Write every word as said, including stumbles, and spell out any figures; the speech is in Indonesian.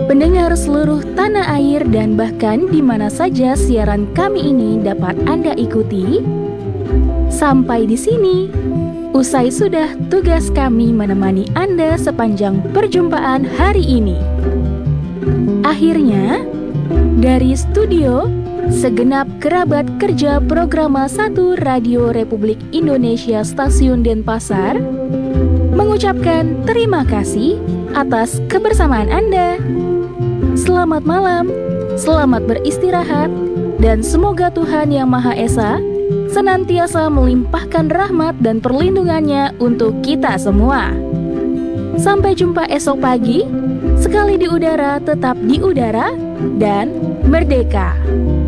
Pendengar seluruh tanah air dan bahkan di mana saja siaran kami ini dapat Anda ikuti. Sampai di sini, usai sudah tugas kami menemani Anda sepanjang perjumpaan hari ini. Akhirnya, dari studio, segenap kerabat kerja Programa satu Radio Republik Indonesia Stasiun Denpasar mengucapkan terima kasih atas kebersamaan Anda. Selamat malam, selamat beristirahat, dan semoga Tuhan Yang Maha Esa senantiasa melimpahkan rahmat dan perlindungannya untuk kita semua. Sampai jumpa esok pagi, sekali di udara tetap di udara dan merdeka.